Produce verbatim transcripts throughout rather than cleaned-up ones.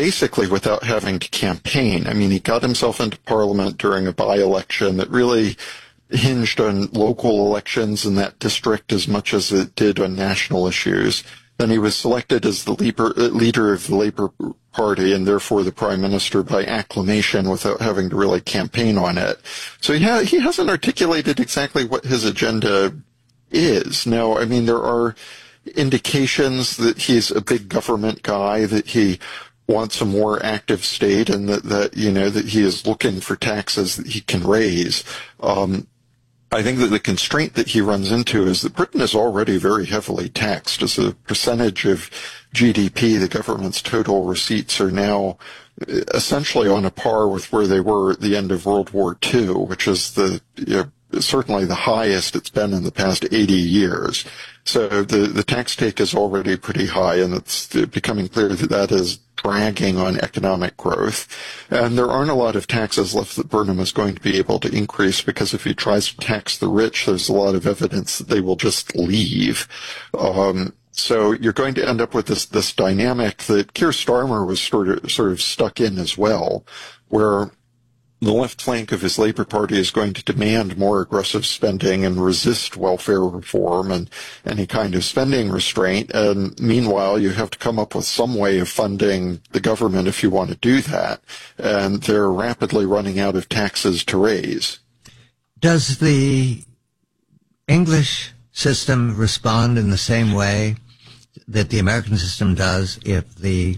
basically without having to campaign. I mean, he got himself into Parliament during a by-election that really hinged on local elections in that district as much as it did on national issues. Then he was selected as the leader, leader of the Labour Party and therefore the Prime Minister by acclamation without having to really campaign on it. So yeah, he hasn't articulated exactly what his agenda is. Now, I mean, there are indications that he's a big government guy, that he wants a more active state, and that, that you know, that he is looking for taxes that he can raise. Um, I think that the constraint that he runs into is that Britain is already very heavily taxed. As a percentage of G D P, the government's total receipts are now essentially on a par with where they were at the end of World War Two, which is the you know, certainly the highest it's been in the past eighty years. So the, the tax take is already pretty high, and it's becoming clear that that is dragging on economic growth. And there aren't a lot of taxes left that Burnham is going to be able to increase, because if he tries to tax the rich, there's a lot of evidence that they will just leave. Um, so you're going to end up with this, this dynamic that Keir Starmer was sort of, sort of stuck in as well, where the left flank of his Labour Party is going to demand more aggressive spending and resist welfare reform and any kind of spending restraint. And meanwhile, you have to come up with some way of funding the government if you want to do that. And they're rapidly running out of taxes to raise. Does the English system respond in the same way that the American system does if the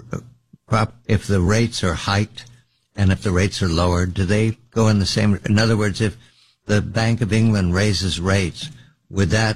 if the rates are hiked? And if the rates are lowered, do they go in the same? In other words, if the Bank of England raises rates, would that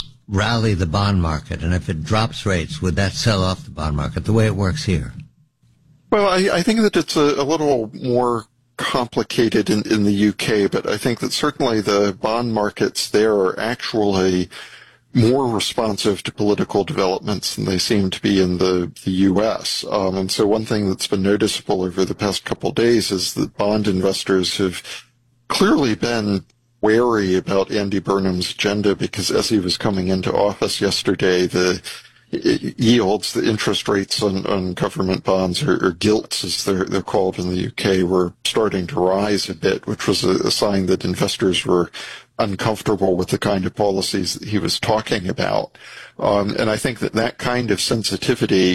rally the bond market? And if it drops rates, would that sell off the bond market the way it works here? Well, I, I think that it's a, a little more complicated in, in the U K, but I think that certainly the bond markets there are actually more responsive to political developments than they seem to be in the, the U S. Um, and so one thing that's been noticeable over the past couple of days is that bond investors have clearly been wary about Andy Burnham's agenda, because as he was coming into office yesterday, the yields, the interest rates on, on government bonds, or, or gilts as they're, they're called in the U K, were starting to rise a bit, which was a, a sign that investors were uncomfortable with the kind of policies that he was talking about. Um, and I think that that kind of sensitivity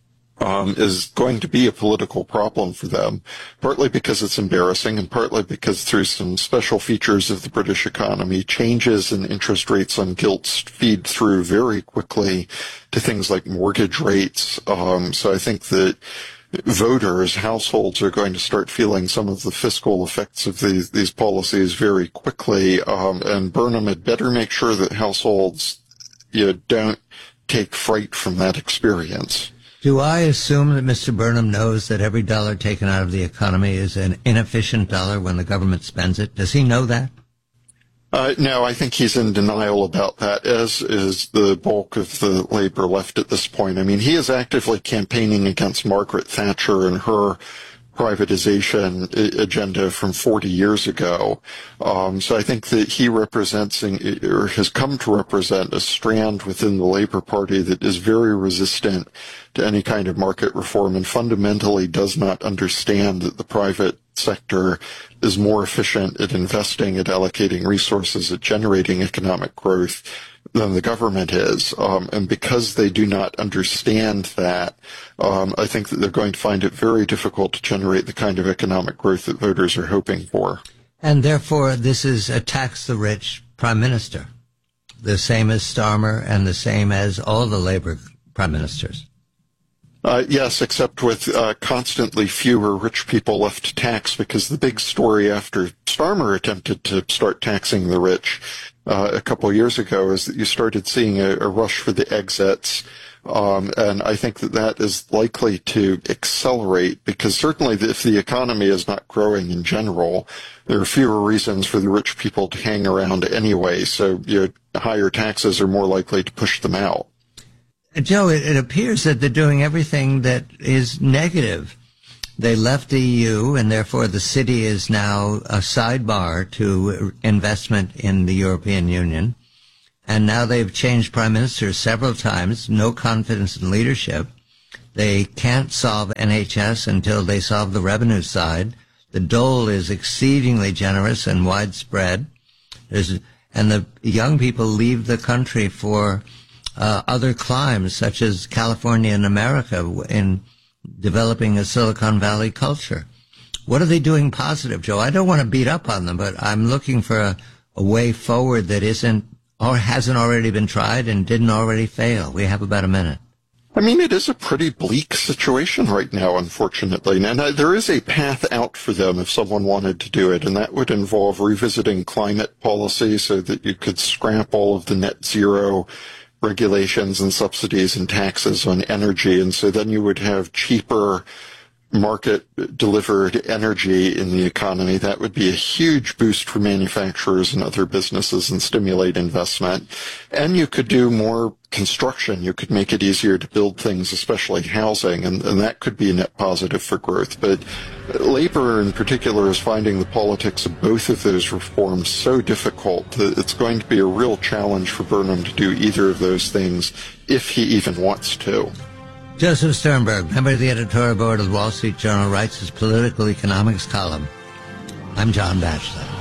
um, is going to be a political problem for them, partly because it's embarrassing and partly because through some special features of the British economy, changes in interest rates on gilts feed through very quickly to things like mortgage rates. Um, so I think that voters, households, are going to start feeling some of the fiscal effects of these, these policies very quickly. Um, and Burnham had better make sure that households you know, don't take fright from that experience. Do I assume that Mister Burnham knows that every dollar taken out of the economy is an inefficient dollar when the government spends it? Does he know that? Uh, no, I think he's in denial about that, as is the bulk of the Labour left at this point. I mean, he is actively campaigning against Margaret Thatcher and her privatization agenda from forty years ago. Um, so I think that he represents, or has come to represent, a strand within the Labour Party that is very resistant to any kind of market reform and fundamentally does not understand that the private sector is more efficient at investing, at allocating resources, at generating economic growth than the government is. Um, and because they do not understand that, um, I think that they're going to find it very difficult to generate the kind of economic growth that voters are hoping for. And therefore, this is a tax the rich prime minister, the same as Starmer and the same as all the Labour prime ministers. Uh, yes, except with uh, constantly fewer rich people left to tax, because the big story after Starmer attempted to start taxing the rich uh, a couple of years ago is that you started seeing a, a rush for the exits. Um, and I think that that is likely to accelerate, because certainly if the economy is not growing in general, there are fewer reasons for the rich people to hang around anyway. So you know, higher taxes are more likely to push them out. Joe, it, it appears that they're doing everything that is negative. They left the E U, and therefore the city is now a sidebar to investment in the European Union. And now they've changed prime ministers several times, no confidence in leadership. They can't solve N H S until they solve the revenue side. The dole is exceedingly generous and widespread. There's, and the young people leave the country for uh, other climes, such as California and America, in developing a Silicon Valley culture. What are they doing positive, Joe? I don't want to beat up on them, but I'm looking for a, a way forward that isn't or hasn't already been tried and didn't already fail. We have about a minute. I mean, it is a pretty bleak situation right now, unfortunately. And uh, there is a path out for them if someone wanted to do it, and that would involve revisiting climate policy so that you could scrap all of the net zero regulations and subsidies and taxes on energy. And so then you would have cheaper market-delivered energy in the economy. That would be a huge boost for manufacturers and other businesses and stimulate investment. And you could do more construction. You could make it easier to build things, especially housing, and, and that could be a net positive for growth. But labor in particular is finding the politics of both of those reforms so difficult that it's going to be a real challenge for Burnham to do either of those things if he even wants to. Joseph Sternberg, member of the editorial board of the Wall Street Journal, writes his political economics column. I'm John Batchelor.